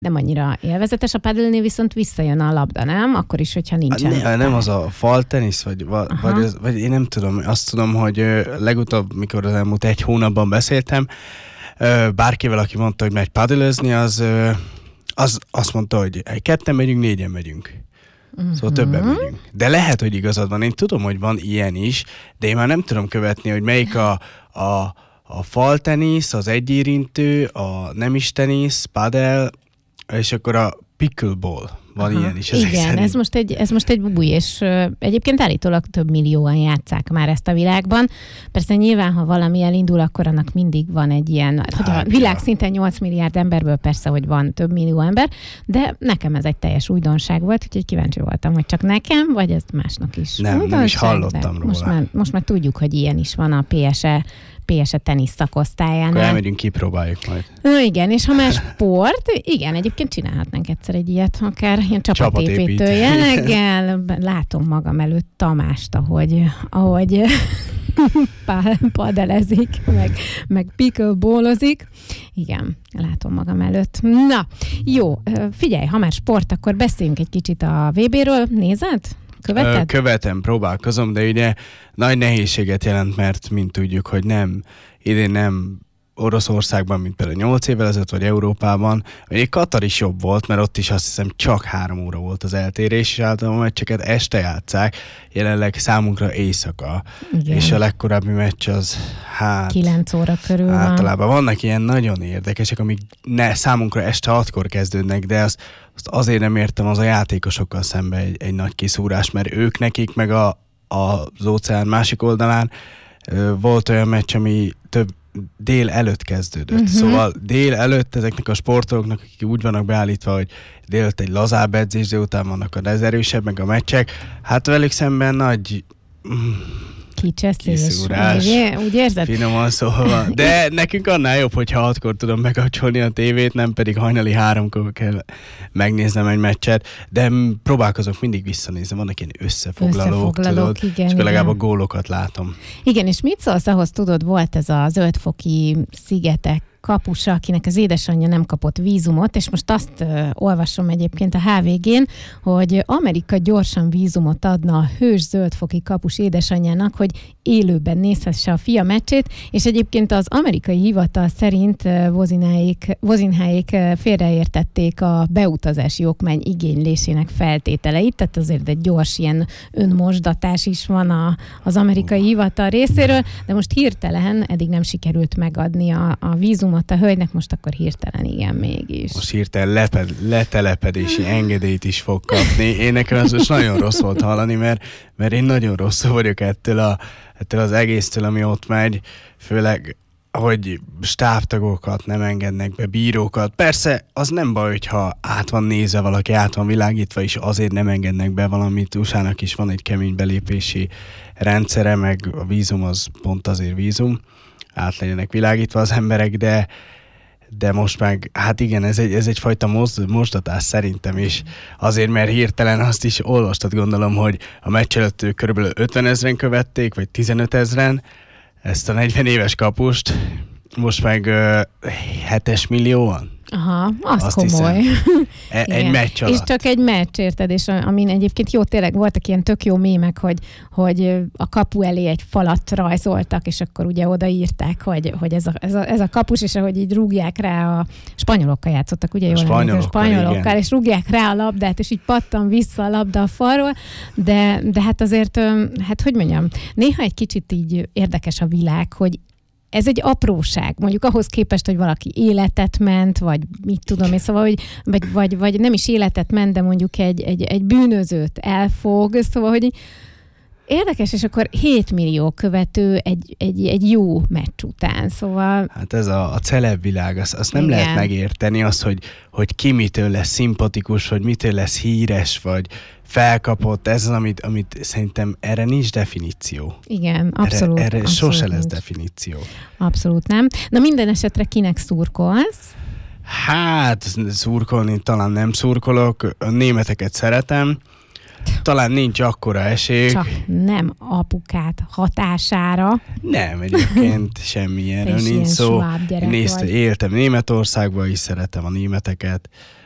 nem annyira élvezetes, a paddelnél viszont visszajön a labda, nem? Akkor is, hogyha nincsen. Nem az a faltenisz, vagy én nem tudom, azt tudom, hogy legutóbb, mikor az elmúlt 1 hónapban beszéltem, bárkivel, aki mondta, hogy megy paddelezni, az azt mondta, hogy 2 megyünk, 4 megyünk. Szóval többen megyünk. De lehet, hogy igazad van. Én tudom, hogy van ilyen is, de én már nem tudom követni, hogy melyik a faltenisz, az egyérintő, a nem is tenisz, paddle, és akkor a pickleball. Van ilyen is. Igen, ez most egy új, és egyébként állítólag több millióan játsszák már ezt a világban. Persze nyilván, ha valami elindul, akkor annak mindig van egy ilyen, hogy a világszinten 8 milliárd emberből persze, hogy van több millió ember, de nekem ez egy teljes újdonság volt, úgyhogy kíváncsi voltam, hogy csak nekem, vagy ez másnak is. Nem is hallottam róla. Most már tudjuk, hogy ilyen is van a PSE tenisz szakosztályánál. Akkor elmegyünk, kipróbáljuk majd. Igen, és ha már sport, igen, egyébként csinálhatnánk egyszer egy ilyet, akár ilyen csapatépítő jelleggel. Látom magam előtt Tamást, ahogy padelezik, meg pickleballozik. Igen, látom magam előtt. Na, jó, figyelj, ha már sport, akkor beszéljünk egy kicsit a VB-ről. Nézed? Követed? Követem, próbálkozom, de ugye nagy nehézséget jelent, mert mint tudjuk, hogy idén nem Oroszországban, mint például 8 évvel ezelőtt, vagy Európában. Még Katar is jobb volt, mert ott is azt hiszem csak 3 óra volt az eltérés, és általában a meccseket este játsszák, jelenleg számunkra éjszaka. Igen. És a legkorábbi meccs az 9 óra körül van. Általában vannak ilyen nagyon érdekesek, amik számunkra este 6-kor kezdődnek, de azt azért nem értem, az a játékosokkal szemben egy nagy kiszúrás, mert ők nekik, meg az óceán másik oldalán volt olyan meccs, ami több dél előtt kezdődött. Szóval dél előtt ezeknek a sportolóknak, akik úgy vannak beállítva, hogy délután egy lazább edzés, délután vannak a erősebb, meg a meccsek, hát velük szemben nagy kiszúrás. Úgy érzed? Finoman szólva. De nekünk annál jobb, hogyha 6-kor tudom megkapcsolni a tévét, nem pedig hajnali 3-kor kell megnéznem egy meccset, de próbálkozok mindig visszanézni. Vannak ilyen összefoglalók tudod, igen, és legalább a gólokat látom. Igen, és mit szólsz ahhoz, tudod, volt ez a Zöld-foki szigetek kapusa, akinek az édesanyja nem kapott vízumot, és most azt olvasom egyébként a HVG-n, hogy Amerika gyorsan vízumot adna a hős zöldfoki kapus édesanyjának, hogy élőben nézhesse a fia meccsét, és egyébként az amerikai hivatal szerint Vozinháék félreértették a beutazási okmány igénylésének feltételeit, tehát azért egy gyors ilyen önmosdatás is van az amerikai hivatal részéről, de most hirtelen eddig nem sikerült megadni a vízumot a hölgynek, most akkor hirtelen igen mégis. Most hirtelen letelepedési engedélyt is fog kapni. Én nekem ez most nagyon rossz volt hallani, mert én nagyon rosszul vagyok ettől az egésztől, ami ott megy, főleg, hogy stábtagokat nem engednek be, bírókat. Persze, az nem baj, hogyha át van nézve valaki, át van világítva, és azért nem engednek be valamit. USA-nak is van egy kemény belépési rendszere, meg a vízum az pont azért vízum, át legyenek világítva az emberek, de most meg, hát igen, ez egyfajta mosdatás szerintem is. Azért, mert hirtelen azt is olvastad, gondolom, hogy a meccs előtt kb. 50 000 követték, vagy 15 000 ezt a 40 éves kapust, most meg 7 millióan. Aha, az komoly. Egy meccs alatt. És csak egy meccs, érted? És amin egyébként jó, tényleg voltak ilyen tök jó mémek, hogy a kapu elé egy falat rajzoltak, és akkor ugye odaírták, hogy ez a kapus, és ahogy így rúgják rá a spanyolokkal játszottak, ugye? Spanyolokkal, és rúgják rá a labdát, és így pattan vissza a labda a falról, de hát azért, hát hogy mondjam, néha egy kicsit így érdekes a világ, hogy ez egy apróság, mondjuk ahhoz képest, hogy valaki életet ment, vagy mit tudom én, szóval, hogy vagy nem is életet ment, de mondjuk egy bűnözőt elfog, szóval, hogy érdekes, és akkor 7 millió követő egy jó meccs után, szóval... Hát ez a celeb világ, azt nem lehet megérteni, hogy ki mitől lesz szimpatikus, vagy mitől lesz híres, vagy felkapott, ez az, amit szerintem erre nincs definíció. Igen, abszolút. Erre sose lesz definíció. Abszolút nem. Na minden esetre kinek szurkolsz? Hát szurkolni talán nem szurkolok, a németeket szeretem, talán nincs akkora esély. Csak nem apukát hatására. Nem, egyébként semmi erről nincs szó. Éltem Németországban is, szeretem a németeket.